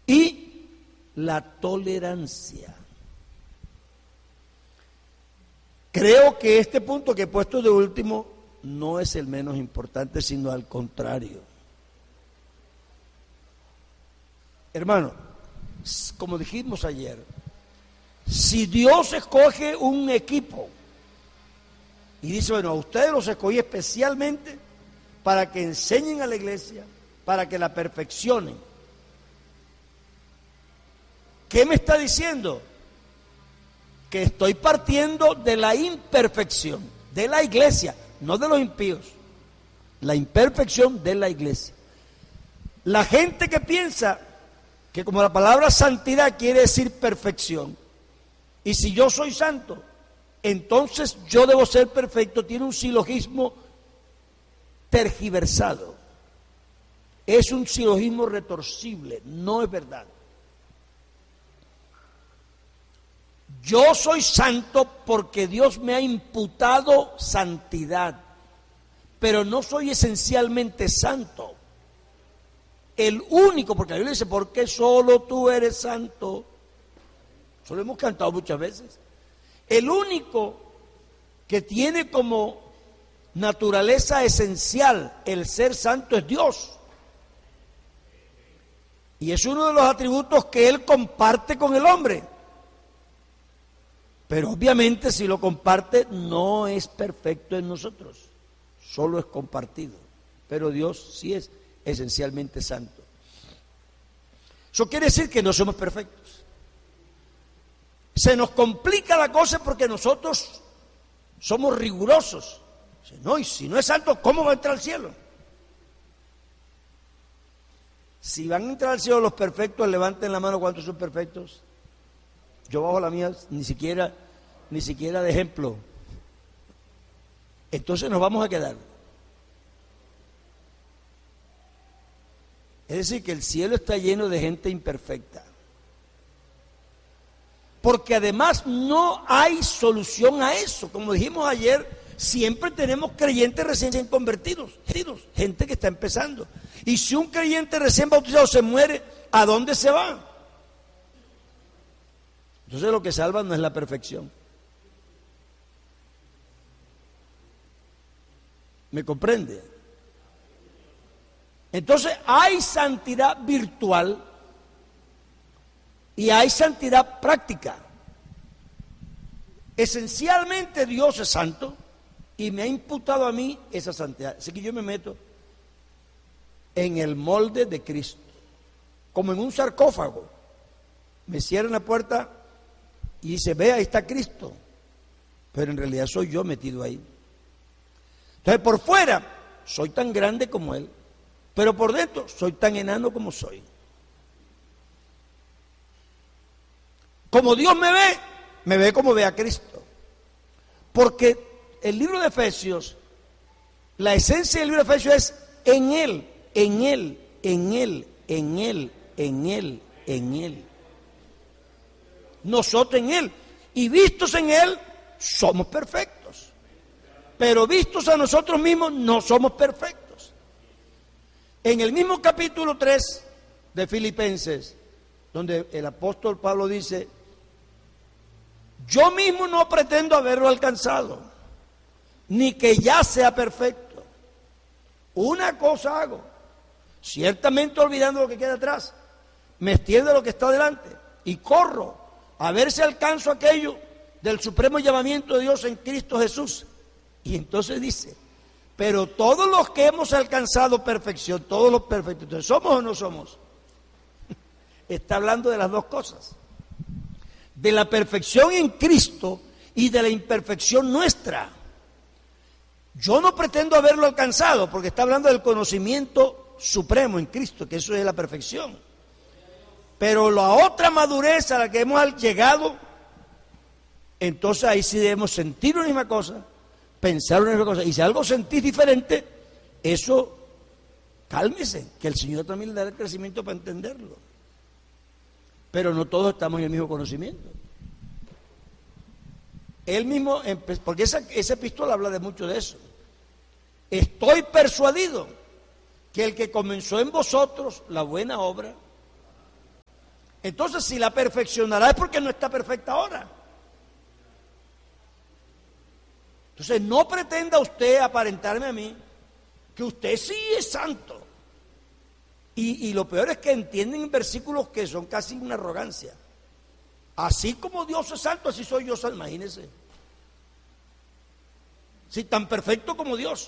y la tolerancia. Creo que este punto que he puesto de último no es el menos importante, sino al contrario. Hermano, como dijimos ayer, si Dios escoge un equipo y dice, bueno, a ustedes los escogí especialmente para que enseñen a la iglesia, para que la perfeccionen, ¿qué me está diciendo? Que estoy partiendo de la imperfección de la iglesia, no de los impíos, la imperfección de la iglesia. La gente que piensa que como la palabra santidad quiere decir perfección, y si yo soy santo, entonces yo debo ser perfecto, tiene un silogismo tergiversado, es un silogismo retorcible, no es verdad. Yo soy santo porque Dios me ha imputado santidad, pero no soy esencialmente santo. El único, porque la Biblia dice, ¿por qué solo tú eres santo? Eso lo hemos cantado muchas veces. El único que tiene como naturaleza esencial el ser santo es Dios. Y es uno de los atributos que Él comparte con el hombre. Pero obviamente si lo comparte no es perfecto en nosotros, solo es compartido. Pero Dios sí es esencialmente santo. Eso quiere decir que no somos perfectos. Se nos complica la cosa porque nosotros somos rigurosos. No, y si no es santo, ¿cómo va a entrar al cielo? Si van a entrar al cielo los perfectos, levanten la mano. ¿Cuántos son perfectos? Yo bajo la mía ni siquiera de ejemplo. Entonces nos vamos a quedar. Es decir, que el cielo está lleno de gente imperfecta. Porque además no hay solución a eso. Como dijimos ayer, siempre tenemos creyentes recién convertidos, gente que está empezando. Y si un creyente recién bautizado se muere, ¿a dónde se va? Entonces lo que salva no es la perfección. ¿Me comprende? Entonces hay santidad virtual y hay santidad práctica. Esencialmente Dios es santo y me ha imputado a mí esa santidad. Así que yo me meto en el molde de Cristo, como en un sarcófago. Me cierran la puerta y dice, ve, ahí está Cristo, pero en realidad soy yo metido ahí. Entonces por fuera soy tan grande como Él, pero por dentro soy tan enano como soy. Como Dios me ve como ve a Cristo. Porque el libro de Efesios, la esencia del libro de Efesios es en Él, en Él, en Él, en Él, en Él, en Él. Nosotros en Él. Y vistos en Él, somos perfectos. Pero vistos a nosotros mismos, no somos perfectos. En el mismo capítulo 3 de Filipenses, donde el apóstol Pablo dice, yo mismo no pretendo haberlo alcanzado, ni que ya sea perfecto. Una cosa hago, ciertamente olvidando lo que queda atrás, me extiendo a lo que está delante y corro a ver si alcanzo aquello del supremo llamamiento de Dios en Cristo Jesús. Y entonces dice, pero todos los que hemos alcanzado perfección, todos los perfectos, entonces, ¿somos o no somos? Está hablando de las dos cosas, de la perfección en Cristo y de la imperfección nuestra. Yo no pretendo haberlo alcanzado, porque está hablando del conocimiento supremo en Cristo, que eso es la perfección. Pero la otra madurez a la que hemos llegado, entonces ahí sí debemos sentir una misma cosa, pensar una misma cosa. Y si algo sentís diferente, eso, cálmese, que el Señor también le dará el crecimiento para entenderlo. Pero no todos estamos en el mismo conocimiento. Él mismo, porque esa epístola habla de mucho de eso. Estoy persuadido que el que comenzó en vosotros la buena obra, Entonces, si la perfeccionará es porque no está perfecta ahora. Entonces, no pretenda usted aparentarme a mí que usted sí es santo. Y lo peor es que entienden versículos que son casi una arrogancia. Así como Dios es santo, así soy yo, imagínense. Sí, tan perfecto como Dios.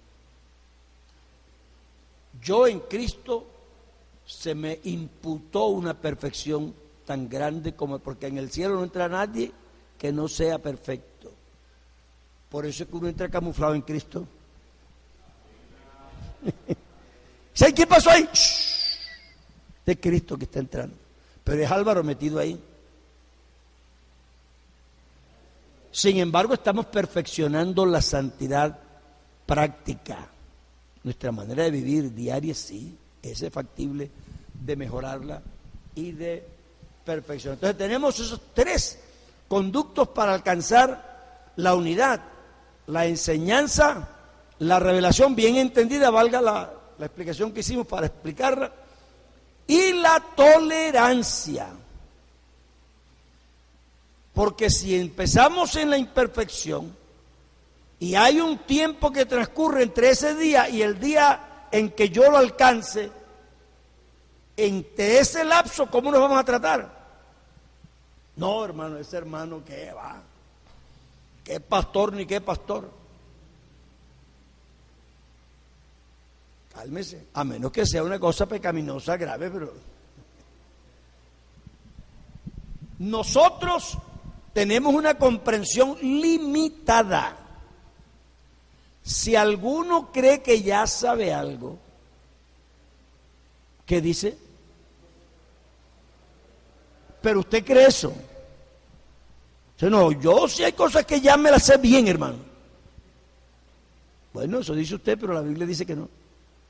Yo en Cristo se me imputó una perfección tan grande como, porque en el cielo no entra nadie que no sea perfecto. Por eso es que uno entra camuflado en Cristo. ¿Sabe qué pasó ahí? Es Cristo que está entrando, pero es Álvaro metido ahí. Sin embargo, estamos perfeccionando la santidad práctica. Nuestra manera de vivir diaria sí, es factible de mejorarla y de perfeccionar. Entonces tenemos esos 3 conductos para alcanzar la unidad: la enseñanza, la revelación bien entendida, valga la explicación que hicimos para explicarla, y la tolerancia. Porque si empezamos en la imperfección y hay un tiempo que transcurre entre ese día y el día en que yo lo alcance, entre ese lapso, ¿cómo nos vamos a tratar? No, hermano, ese hermano que va, qué pastor ni qué pastor. Cálmese, a menos que sea una cosa pecaminosa grave, pero nosotros tenemos una comprensión limitada. Si alguno cree que ya sabe algo, ¿qué dice? Pero usted cree eso. No, yo sí hay cosas que ya me las sé bien, hermano. Bueno, eso dice usted, pero la Biblia dice que no.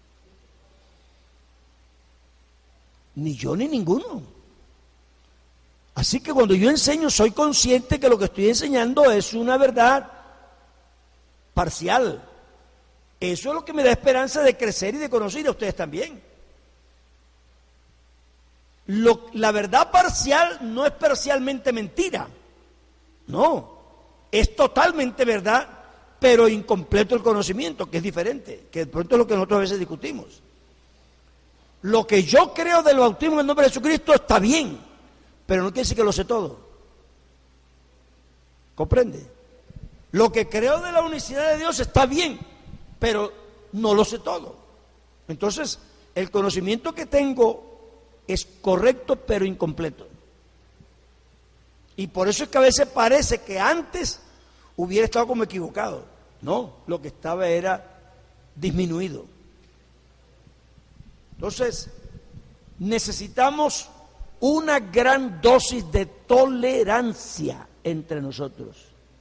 Ni yo ni ninguno. Así que cuando yo enseño, soy consciente que lo que estoy enseñando es una verdad parcial. Eso es lo que me da esperanza de crecer y de conocer a ustedes también. La verdad parcial no es parcialmente mentira. No, es totalmente verdad, pero incompleto el conocimiento, que es diferente, que de pronto es lo que nosotros a veces discutimos. Lo que yo creo del bautismo en el nombre de Jesucristo está bien, pero no quiere decir que lo sé todo. ¿Comprende? Lo que creo de la unicidad de Dios está bien, pero no lo sé todo. Entonces, el conocimiento que tengo es correcto, pero incompleto. Y por eso es que a veces parece que antes hubiera estado como equivocado. No, lo que estaba era disminuido. Entonces, necesitamos una gran dosis de tolerancia entre nosotros.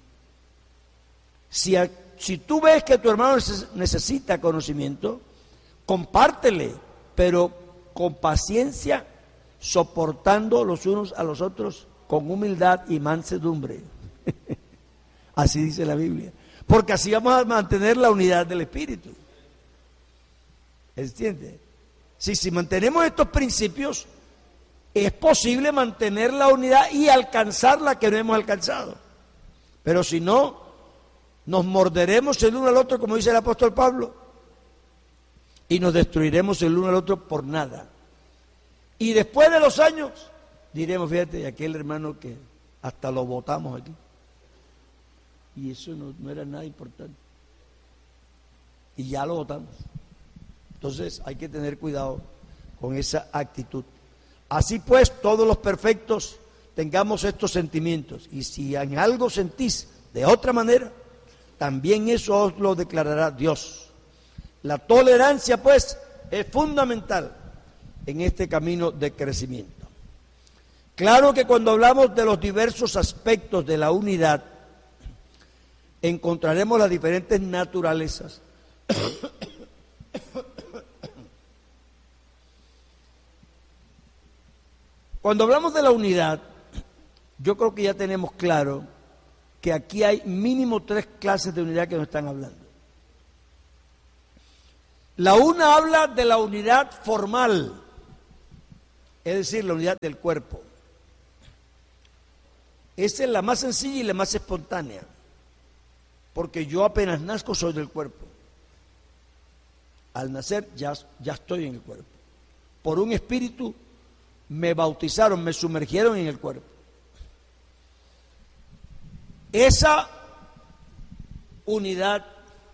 Si tú ves que tu hermano necesita conocimiento, compártele, pero con paciencia, soportando los unos a los otros, con humildad y mansedumbre. Así dice la Biblia. Porque así vamos a mantener la unidad del Espíritu. ¿Entiende? Si mantenemos estos principios, es posible mantener la unidad y alcanzar la que no hemos alcanzado. Pero si no, nos morderemos el uno al otro, como dice el apóstol Pablo, y nos destruiremos el uno al otro por nada. Y después de los años, diremos, fíjate, aquel hermano que hasta lo votamos aquí, y eso no era nada importante, y ya lo votamos. Entonces hay que tener cuidado con esa actitud. Así pues, todos los perfectos tengamos estos sentimientos, y si en algo sentís de otra manera, también eso os lo declarará Dios. La tolerancia, pues, es fundamental en este camino de crecimiento. Claro que cuando hablamos de los diversos aspectos de la unidad, encontraremos las diferentes naturalezas. Cuando hablamos de la unidad, yo creo que ya tenemos claro que aquí hay mínimo 3 clases de unidad que nos están hablando. La una habla de la unidad formal, es decir, la unidad del cuerpo. Esa es la más sencilla y la más espontánea, porque yo apenas nazco soy del cuerpo. Al nacer ya estoy en el cuerpo. Por un espíritu me bautizaron, me sumergieron en el cuerpo. Esa unidad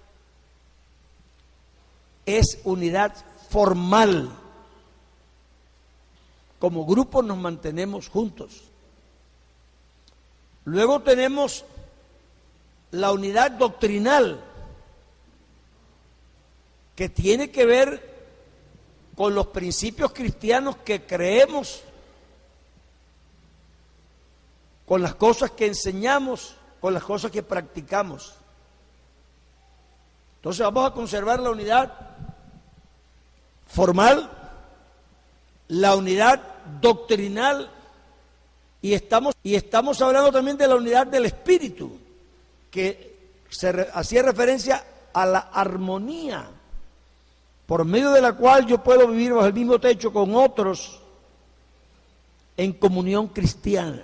es unidad formal. Como grupo nos mantenemos juntos. Luego tenemos la unidad doctrinal, que tiene que ver con los principios cristianos que creemos, con las cosas que enseñamos, con las cosas que practicamos. Entonces vamos a conservar la unidad formal, la unidad doctrinal, y estamos hablando también de la unidad del espíritu, que hacía referencia a la armonía, por medio de la cual yo puedo vivir bajo el mismo techo con otros en comunión cristiana.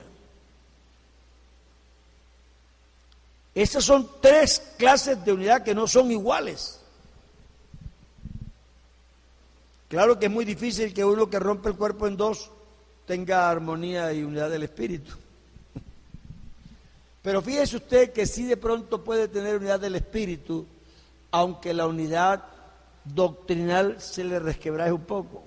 Esas son tres clases de unidad que no son iguales. Claro que es muy difícil que uno que rompe el cuerpo en dos tenga armonía y unidad del espíritu. Pero fíjese usted que sí de pronto puede tener unidad del espíritu, aunque la unidad doctrinal se le resquebraje un poco.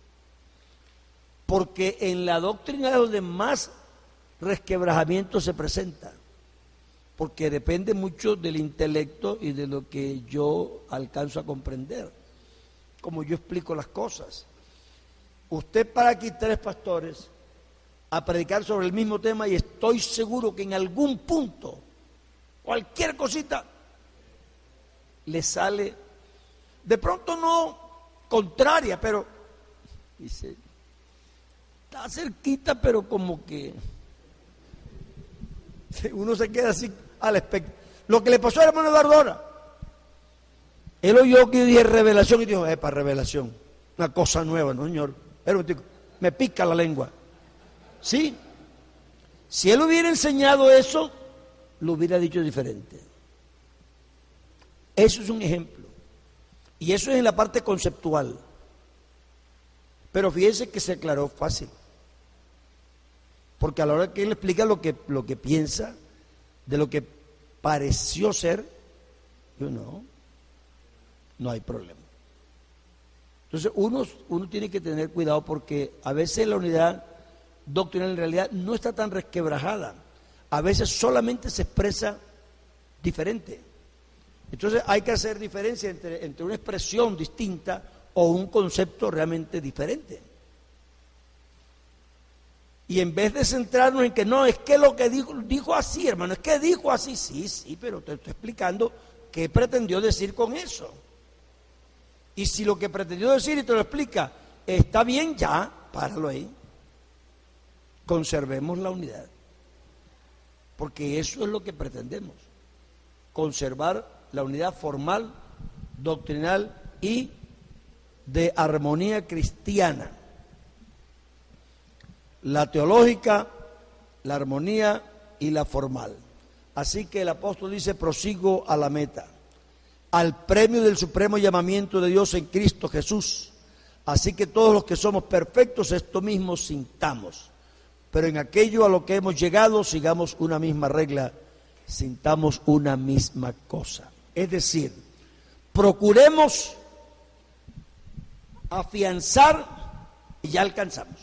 Porque en la doctrina es donde más resquebrajamiento se presenta. Porque depende mucho del intelecto y de lo que yo alcanzo a comprender, como yo explico las cosas. Usted para aquí 3 pastores a predicar sobre el mismo tema y estoy seguro que en algún punto, cualquier cosita, le sale, de pronto no contraria, pero dice, está cerquita, pero como que uno se queda así al espectro. Lo que le pasó al hermano Eduardo ahora, él oyó que yo dije revelación y dijo, para revelación, una cosa nueva, ¿no, señor? Pero me pica la lengua. Sí, si él hubiera enseñado eso, lo hubiera dicho diferente. Eso es un ejemplo. Y eso es en la parte conceptual. Pero fíjense que se aclaró fácil. Porque a la hora que él explica lo que piensa, de lo que pareció ser, yo no hay problema. Entonces uno tiene que tener cuidado porque a veces la unidad doctrinal en realidad no está tan resquebrajada. A veces solamente se expresa diferente. Entonces hay que hacer diferencia entre una expresión distinta o un concepto realmente diferente. Y en vez de centrarnos en que no, es que lo que dijo así, hermano, es que dijo así, sí, pero te estoy explicando qué pretendió decir con eso. Y si lo que pretendió decir y te lo explica está bien, ya, páralo ahí. Conservemos la unidad. Porque eso es lo que pretendemos. Conservar la unidad formal, doctrinal y de armonía cristiana. La teológica, la armonía y la formal. Así que el apóstol dice, prosigo a la meta, al premio del supremo llamamiento de Dios en Cristo Jesús. Así que todos los que somos perfectos, esto mismo sintamos. Pero en aquello a lo que hemos llegado, sigamos una misma regla, sintamos una misma cosa. Es decir, procuremos afianzar y ya alcanzamos.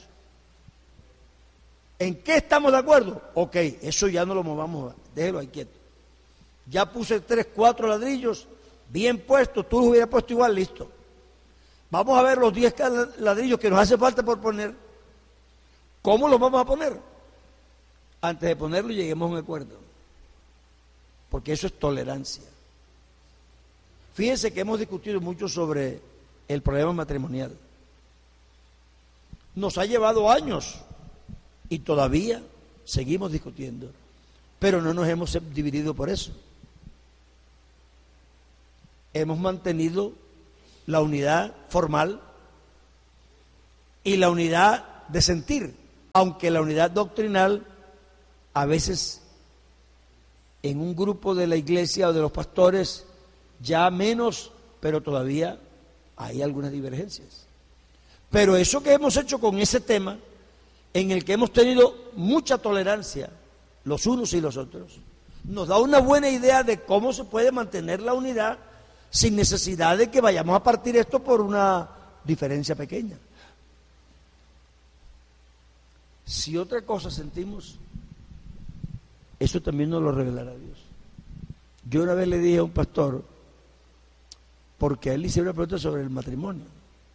¿En qué estamos de acuerdo? Ok, eso ya no lo movamos, déjelo ahí quieto. Ya puse 3, 4 ladrillos, bien puestos, tú los hubieras puesto igual, listo. Vamos a ver los 10 ladrillos que nos hace falta por poner. ¿Cómo los vamos a poner? Antes de ponerlo lleguemos a un acuerdo. Porque eso es tolerancia. Fíjense que hemos discutido mucho sobre el problema matrimonial. Nos ha llevado años y todavía seguimos discutiendo, pero no nos hemos dividido por eso. Hemos mantenido la unidad formal y la unidad de sentir, aunque la unidad doctrinal a veces en un grupo de la iglesia o de los pastores ya menos, pero todavía hay algunas divergencias. Pero eso que hemos hecho con ese tema, en el que hemos tenido mucha tolerancia los unos y los otros, nos da una buena idea de cómo se puede mantener la unidad sin necesidad de que vayamos a partir esto por una diferencia pequeña. Si otra cosa sentimos, eso también nos lo revelará Dios. Yo una vez le dije a un pastor, porque a él le hicieron una pregunta sobre el matrimonio.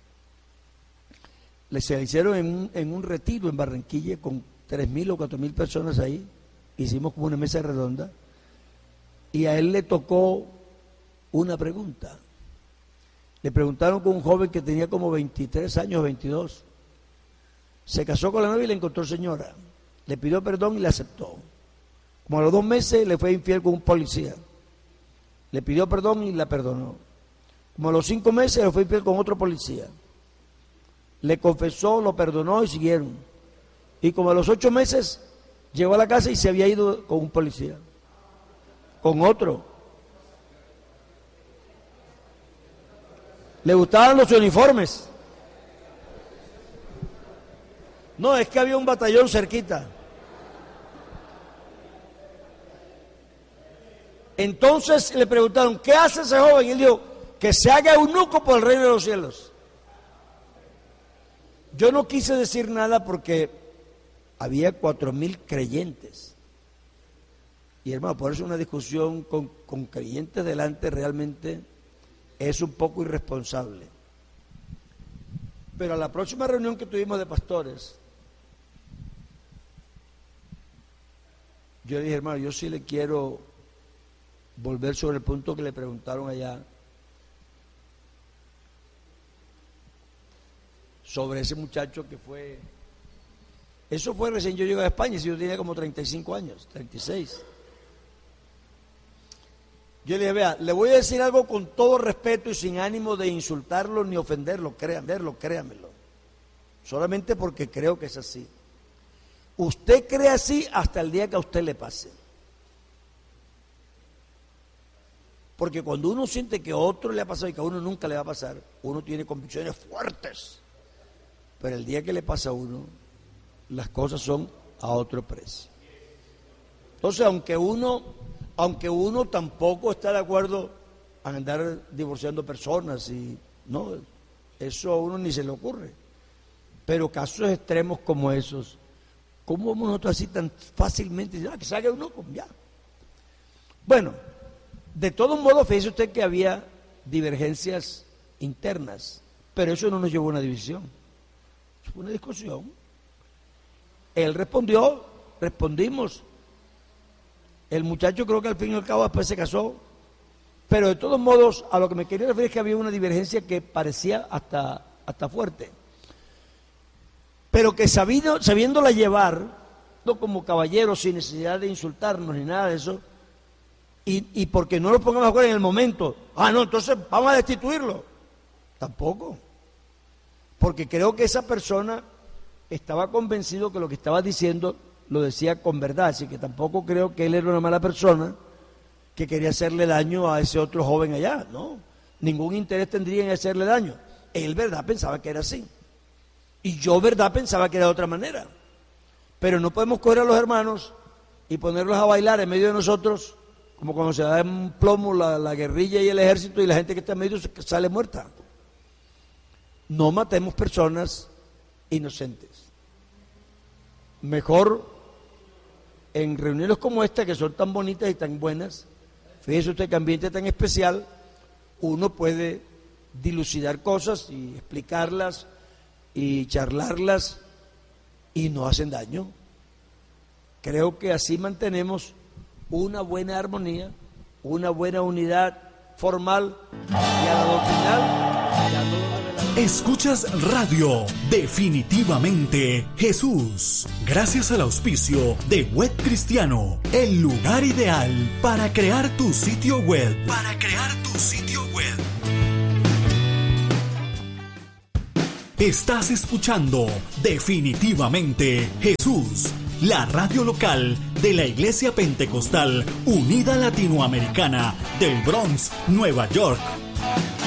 Se le hicieron en un retiro en Barranquilla con 3.000 o 4.000 personas ahí. Hicimos como una mesa redonda y a él le tocó una pregunta. Le preguntaron con un joven que tenía como 23 años, 22. Se casó con la novia y le encontró señora. Le pidió perdón y la aceptó. Como a los 2 meses le fue infiel con un policía. Le pidió perdón y la perdonó. Como a los 5 meses le fue infiel con otro policía. Le confesó, lo perdonó y siguieron. Y como a los 8 meses llegó a la casa y se había ido con un policía, con otro. Le gustaban los uniformes. No, es que había un batallón cerquita. Entonces le preguntaron, ¿qué hace ese joven? Y él dijo, que se haga eunuco por el reino de los cielos. Yo no quise decir nada porque había 4.000 creyentes. Y hermano, por eso una discusión con creyentes delante realmente es un poco irresponsable. Pero a la próxima reunión que tuvimos de pastores, yo dije, hermano, yo sí le quiero volver sobre el punto que le preguntaron allá, sobre ese muchacho que fue, eso fue recién yo llegué a España, si yo tenía como 35 años, 36. Yo le dije, vea, le voy a decir algo con todo respeto y sin ánimo de insultarlo ni ofenderlo, créamelo, solamente porque creo que es así. Usted cree así hasta el día que a usted le pase. Porque cuando uno siente que a otro le ha pasado y que a uno nunca le va a pasar, uno tiene convicciones fuertes. Pero el día que le pasa a uno, las cosas son a otro precio. Entonces, aunque uno tampoco está de acuerdo a andar divorciando personas, y no, eso a uno ni se le ocurre. Pero casos extremos como esos, ¿cómo vamos nosotros así tan fácilmente decir, que se haga uno? Ya. Bueno, de todos modos, fíjese usted que había divergencias internas, pero eso no nos llevó a una división. Fue una discusión. Él respondió, respondimos. El muchacho creo que al fin y al cabo después se casó. Pero de todos modos, a lo que me quería referir es que había una divergencia que parecía hasta fuerte. Pero que sabiéndola llevar, no como caballeros, sin necesidad de insultarnos ni nada de eso, y porque no nos pongamos de acuerdo en el momento, no, entonces vamos a destituirlo. Tampoco. Porque creo que esa persona estaba convencido que lo que estaba diciendo lo decía con verdad, así que tampoco creo que él era una mala persona que quería hacerle daño a ese otro joven allá, no, ningún interés tendría en hacerle daño. Él, verdad, pensaba que era así, y yo, verdad, pensaba que era de otra manera. Pero no podemos coger a los hermanos y ponerlos a bailar en medio de nosotros, como cuando se da en plomo la guerrilla y el ejército y la gente que está en medio sale muerta. No matemos personas inocentes. Mejor en reuniones como esta, que son tan bonitas y tan buenas, fíjese usted que ambiente tan especial, uno puede dilucidar cosas y explicarlas y charlarlas y no hacen daño. Creo que así mantenemos una buena armonía, una buena unidad formal y a la doctrinal. Escuchas Radio Definitivamente Jesús, gracias al auspicio de Web Cristiano, el lugar ideal para crear tu sitio web. Estás escuchando Definitivamente Jesús, la radio local de la Iglesia Pentecostal Unida Latinoamericana del Bronx, Nueva York.